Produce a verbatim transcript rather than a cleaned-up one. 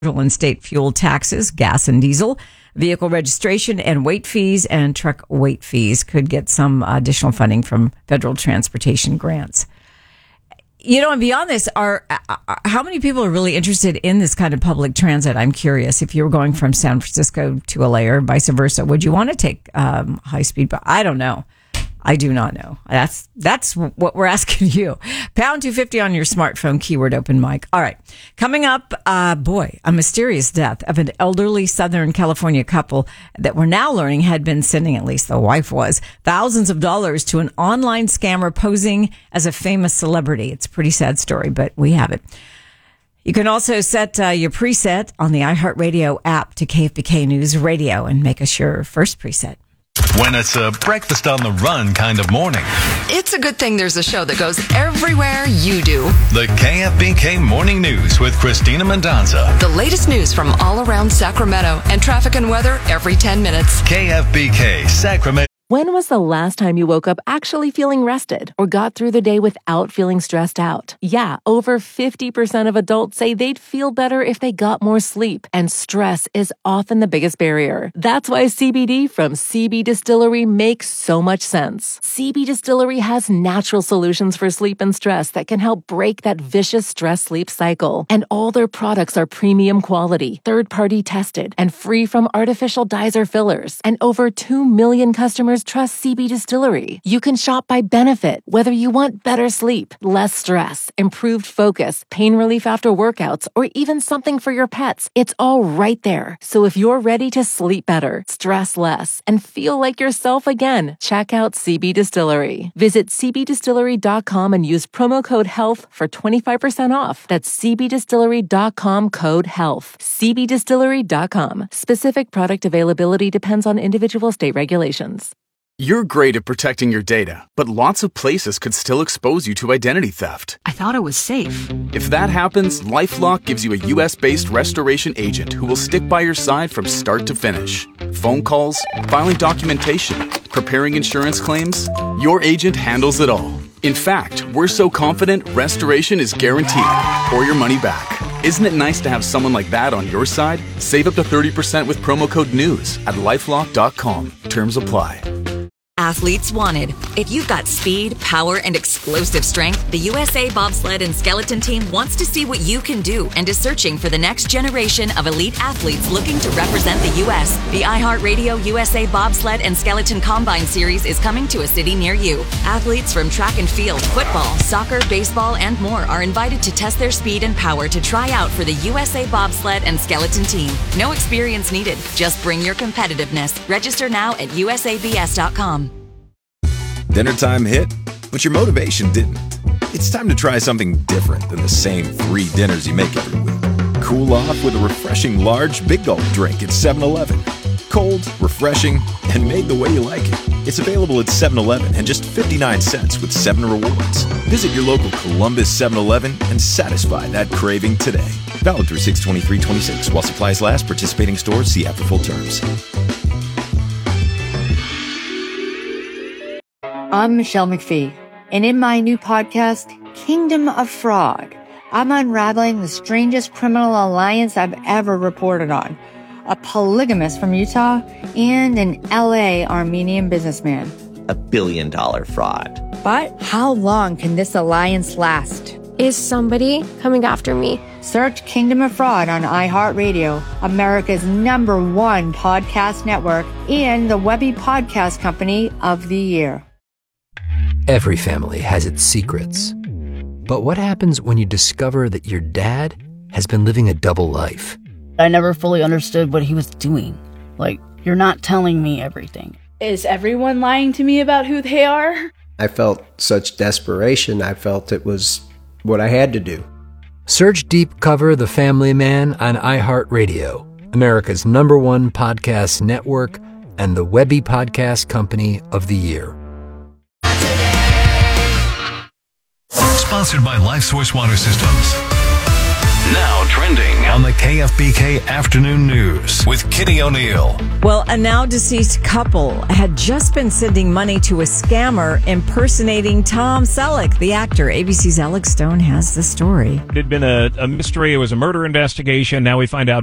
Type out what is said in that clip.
federal and state fuel taxes, gas and diesel, vehicle registration and weight fees, and truck weight fees could get some additional funding from federal transportation grants. You know, and beyond this, are uh, how many people are really interested in this kind of public transit? I'm curious. If you were going from San Francisco to L A or vice versa, would you want to take um, high speed? But I don't know. I do not know. That's that's what we're asking you. Pound two fifty on your smartphone, keyword open mic. All right. Coming up, uh, boy, a mysterious death of an elderly Southern California couple that we're now learning had been sending, at least the wife was, thousands of dollars to an online scammer posing as a famous celebrity. It's a pretty sad story, but we have it. You can also set uh, your preset on the iHeartRadio app to K F B K News Radio and make us your first preset. When it's a breakfast on the run kind of morning. It's a good thing there's a show that goes everywhere you do. The K F B K Morning News with Christina Mendonza. The latest news from all around Sacramento and traffic and weather every ten minutes. K F B K Sacramento. When was the last time you woke up actually feeling rested or got through the day without feeling stressed out? Yeah, over fifty percent of adults say they'd feel better if they got more sleep, and stress is often the biggest barrier. That's why C B D from C B Distillery makes so much sense. C B Distillery has natural solutions for sleep and stress that can help break that vicious stress-sleep cycle. And all their products are premium quality, third-party tested, and free from artificial dyes or fillers. And over two million customers trust C B Distillery. You can shop by benefit, whether you want better sleep, less stress, improved focus, pain relief after workouts, or even something for your pets. It's all right there. So if you're ready to sleep better, stress less, and feel like yourself again, check out C B Distillery. Visit c b distillery dot com and use promo code HEALTH for twenty-five percent off. That's c b distillery dot com code HEALTH. c b distillery dot com. Specific product availability depends on individual state regulations. You're great at protecting your data, but lots of places could still expose you to identity theft. I thought it was safe. If that happens, LifeLock gives you a U S-based restoration agent who will stick by your side from start to finish. Phone calls, filing documentation, preparing insurance claims, your agent handles it all. In fact, we're so confident restoration is guaranteed or your money back. Isn't it nice to have someone like that on your side? Save up to thirty percent with promo code NEWS at lifelock dot com. Terms apply. Athletes wanted. If you've got speed, power, and explosive strength, the U S A Bobsled and Skeleton Team wants to see what you can do and is searching for the next generation of elite athletes looking to represent the U S. The iHeartRadio U S A Bobsled and Skeleton Combine Series is coming to a city near you. Athletes from track and field, football, soccer, baseball, and more are invited to test their speed and power to try out for the U S A Bobsled and Skeleton Team. No experience needed. Just bring your competitiveness. Register now at u s a b s dot com. Dinner time hit, but your motivation didn't. It's time to try something different than the same three dinners you make every week. Cool off with a refreshing large Big Gulp drink at seven eleven. Cold, refreshing, and made the way you like it. It's available at seven eleven and just fifty-nine cents with seven rewards. Visit your local Columbus seven eleven and satisfy that craving today. Valid through six twenty-three twenty-six while supplies last. Participating stores, see app for full terms. I'm Michelle McPhee, and in my new podcast, Kingdom of Fraud, I'm unraveling the strangest criminal alliance I've ever reported on. A polygamist from Utah and an L A Armenian businessman. A billion dollar fraud. But how long can this alliance last? Is somebody coming after me? Search Kingdom of Fraud on iHeartRadio, America's number one podcast network, and the Webby Podcast Company of the Year. Every family has its secrets. But what happens when you discover that your dad has been living a double life? I never fully understood what he was doing. Like, you're not telling me everything. Is everyone lying to me about who they are? I felt such desperation. I felt it was what I had to do. Search Deep Cover The Family Man on iHeartRadio, America's number one podcast network, and the Webby Podcast Company of the Year. Sponsored by LifeSource Water Systems. Now, trending Trending on the K F B K Afternoon News with Kitty O'Neill. Well, a now deceased couple had just been sending money to a scammer impersonating Tom Selleck, the actor. A B C's Alex Stone has the story. It had been a, a mystery. It was a murder investigation. Now we find out